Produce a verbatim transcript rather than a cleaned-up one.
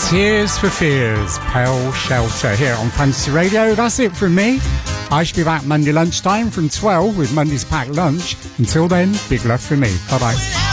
Tears for Fears, Pale Shelter here on Fantasy Radio. That's it from me. I should be back Monday lunchtime from twelve with Monday's Packed Lunch. Until then, big love from me. Bye-bye.